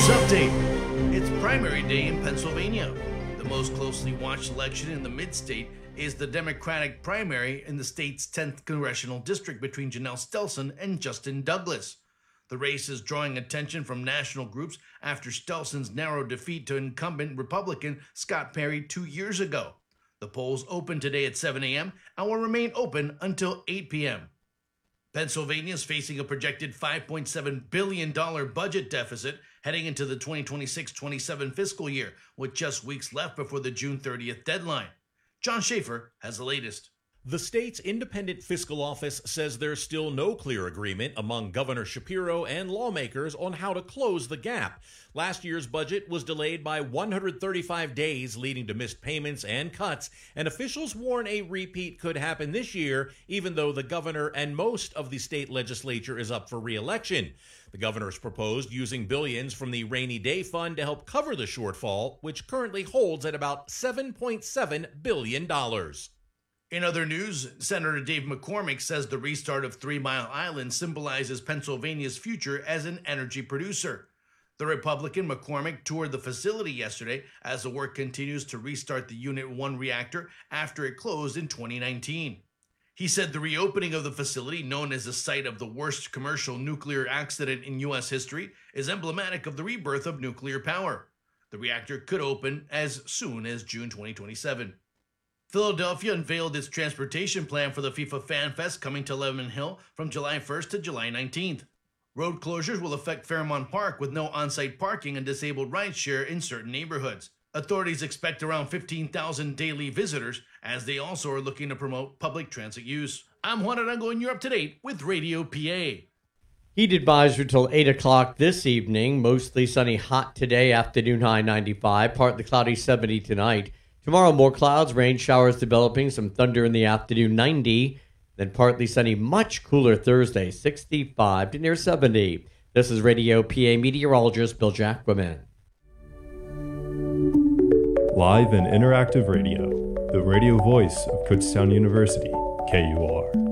Update. It's primary day in Pennsylvania. The most closely watched election in the mid-state is the Democratic primary in the state's 10th congressional district between Janelle Stelson and Justin Douglas. The race is drawing attention from national groups after Stelson's narrow defeat to incumbent Republican Scott Perry 2 years ago. The polls open today at 7 a.m. and will remain open until 8 p.m. Pennsylvania is facing a projected $5.7 billion budget deficit heading into the 2026-27 fiscal year, with just weeks left before the June 30th deadline. John Schaefer has the latest. The state's independent fiscal office says there's still no clear agreement among Governor Shapiro and lawmakers on how to close the gap. Last year's budget was delayed by 135 days, leading to missed payments and cuts, and officials warn a repeat could happen this year, even though the governor and most of the state legislature is up for re-election. The governor's proposed using billions from the Rainy Day Fund to help cover the shortfall, which currently holds at about $7.7 billion. In other news, Senator Dave McCormick says the restart of 3 Mile Island symbolizes Pennsylvania's future as an energy producer. The Republican McCormick toured the facility yesterday as the work continues to restart the Unit 1 reactor after it closed in 2019. He said the reopening of the facility, known as the site of the worst commercial nuclear accident in U.S. history, is emblematic of the rebirth of nuclear power. The reactor could open as soon as June 2027. Philadelphia unveiled its transportation plan for the FIFA Fan Fest coming to Lemon Hill from July 1st to July 19th. Road closures will affect Fairmount Park with no on-site parking and disabled rideshare in certain neighborhoods. Authorities expect around 15,000 daily visitors, as they also are looking to promote public transit use. I'm Juan Arango, and you're up to date with Radio PA. Heat advisory till 8 o'clock this evening. Mostly sunny, hot today, afternoon high 95, partly cloudy 70 tonight. Tomorrow, more clouds, rain showers developing, some thunder in the afternoon, 90. Then partly sunny, much cooler Thursday, 65 to near 70. This is Radio PA meteorologist Bill Jacquemin. Live and interactive radio, the radio voice of Kutztown University, KUR.